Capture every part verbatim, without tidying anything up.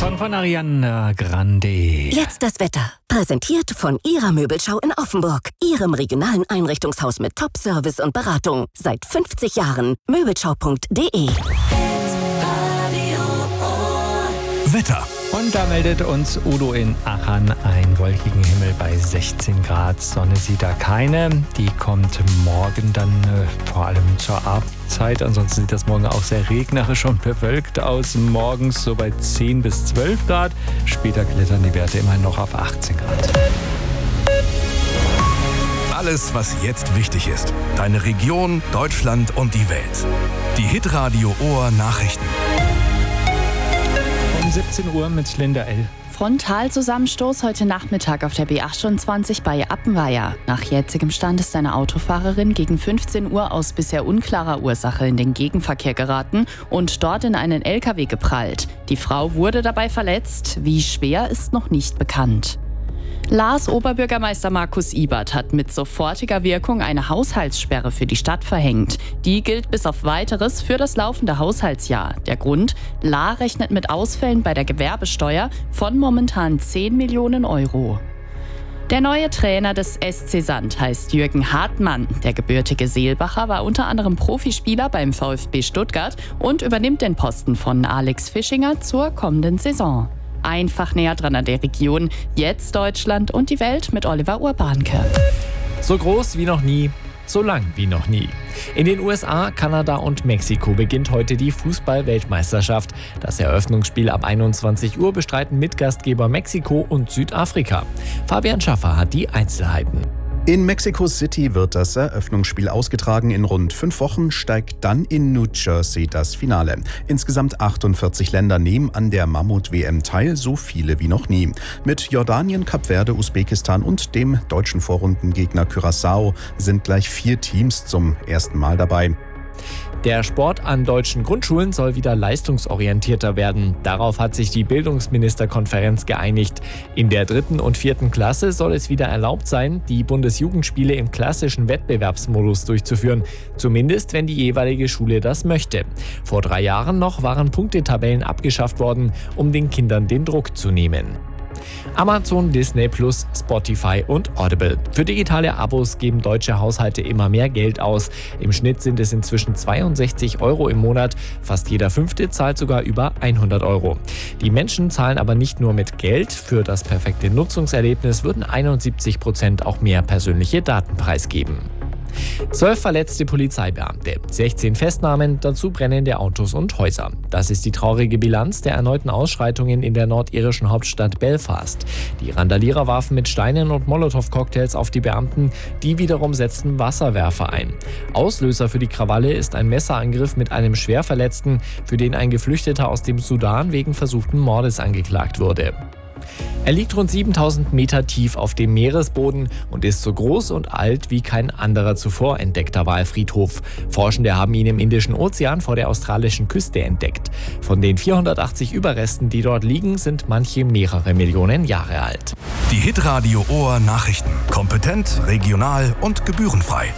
Song von Ariana Grande. Jetzt das Wetter. Präsentiert von Ihrer Möbelschau in Offenburg. Ihrem regionalen Einrichtungshaus mit Top-Service und Beratung. Seit fünfzig Jahren. Möbelschau punkt de. Wetter. Und da meldet uns Udo in Aachen einen wolkigen Himmel bei sechzehn Grad. Sonne sieht da keine. Die kommt morgen dann äh, vor allem zur Abendzeit. Ansonsten sieht das morgen auch sehr regnerisch und bewölkt aus. Morgens so bei zehn bis zwölf Grad. Später klettern die Werte immerhin noch auf achtzehn Grad. Alles, was jetzt wichtig ist. Deine Region, Deutschland und die Welt. Die Hitradio Ohr Nachrichten. Um siebzehn Uhr mit Linda L. Frontalzusammenstoß heute Nachmittag auf der B achtundzwanzig bei Appenweier. Nach jetzigem Stand ist eine Autofahrerin gegen fünfzehn Uhr aus bisher unklarer Ursache in den Gegenverkehr geraten und dort in einen L K W geprallt. Die Frau wurde dabei verletzt. Wie schwer, ist noch nicht bekannt. Laas Oberbürgermeister Markus Ibert hat mit sofortiger Wirkung eine Haushaltssperre für die Stadt verhängt. Die gilt bis auf Weiteres für das laufende Haushaltsjahr. Der Grund? La rechnet mit Ausfällen bei der Gewerbesteuer von momentan zehn Millionen Euro. Der neue Trainer des S C Sand heißt Jürgen Hartmann. Der gebürtige Seelbacher war unter anderem Profispieler beim VfB Stuttgart und übernimmt den Posten von Alex Fischinger zur kommenden Saison. Einfach näher dran an der Region. Jetzt Deutschland und die Welt mit Oliver Urbanke. So groß wie noch nie, so lang wie noch nie. In den U S A, Kanada und Mexiko beginnt heute die Fußball-Weltmeisterschaft. Das Eröffnungsspiel ab einundzwanzig Uhr bestreiten Mitgastgeber Mexiko und Südafrika. Fabian Schaffer hat die Einzelheiten. In Mexico City wird das Eröffnungsspiel ausgetragen. In rund fünf Wochen steigt dann in New Jersey das Finale. Insgesamt achtundvierzig Länder nehmen an der Mammut-W M teil, so viele wie noch nie. Mit Jordanien, Kap Verde, Usbekistan und dem deutschen Vorrundengegner Curaçao sind gleich vier Teams zum ersten Mal dabei. Der Sport an deutschen Grundschulen soll wieder leistungsorientierter werden. Darauf hat sich die Bildungsministerkonferenz geeinigt. In der dritten und vierten Klasse soll es wieder erlaubt sein, die Bundesjugendspiele im klassischen Wettbewerbsmodus durchzuführen. Zumindest, wenn die jeweilige Schule das möchte. Vor drei Jahren noch waren Punktetabellen abgeschafft worden, um den Kindern den Druck zu nehmen. Amazon, Disney Plus, Spotify und Audible. Für digitale Abos geben deutsche Haushalte immer mehr Geld aus. Im Schnitt sind es inzwischen zweiundsechzig Euro im Monat. Fast jeder Fünfte zahlt sogar über hundert Euro. Die Menschen zahlen aber nicht nur mit Geld. Für das perfekte Nutzungserlebnis würden einundsiebzig Prozent auch mehr persönliche Daten preisgeben. Zwölf verletzte Polizeibeamte, sechzehn Festnahmen, dazu brennende Autos und Häuser. Das ist die traurige Bilanz der erneuten Ausschreitungen in der nordirischen Hauptstadt Belfast. Die Randalierer warfen mit Steinen und Molotow-Cocktails auf die Beamten, die wiederum setzten Wasserwerfer ein. Auslöser für die Krawalle ist ein Messerangriff mit einem Schwerverletzten, für den ein Geflüchteter aus dem Sudan wegen versuchten Mordes angeklagt wurde. Er liegt rund siebentausend Meter tief auf dem Meeresboden und ist so groß und alt wie kein anderer zuvor entdeckter Walfriedhof. Forschende haben ihn im Indischen Ozean vor der australischen Küste entdeckt. Von den vierhundertachtzig Überresten, die dort liegen, sind manche mehrere Millionen Jahre alt. Die Hitradio Ohr Nachrichten. Kompetent, regional und gebührenfrei.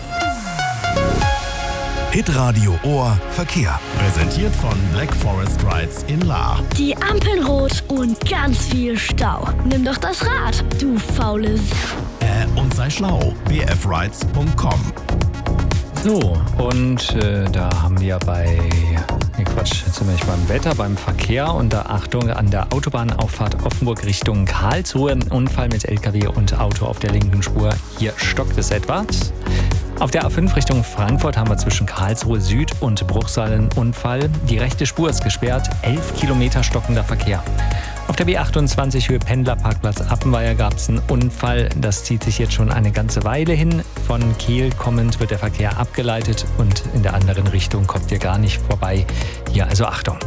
Hitradio Ohr Verkehr. Präsentiert von Black Forest Rides in Lahr. Die Ampeln rot und ganz viel Stau. Nimm doch das Rad, du faules. Äh, und sei schlau. b f rides punkt com. So, und äh, da haben wir bei, nee Quatsch, jetzt sind wir nicht beim Wetter, beim Verkehr. Unter Achtung an der Autobahnauffahrt Offenburg Richtung Karlsruhe. Unfall mit L K W und Auto auf der linken Spur. Hier stockt es etwas. Auf der A fünf Richtung Frankfurt haben wir zwischen Karlsruhe Süd und Bruchsal einen Unfall. Die rechte Spur ist gesperrt, elf Kilometer stockender Verkehr. Auf der B achtundzwanzig Höhe Pendlerparkplatz Appenweier gab es einen Unfall. Das zieht sich jetzt schon eine ganze Weile hin. Von Kehl kommend wird der Verkehr abgeleitet und in der anderen Richtung kommt ihr gar nicht vorbei. Hier also Achtung.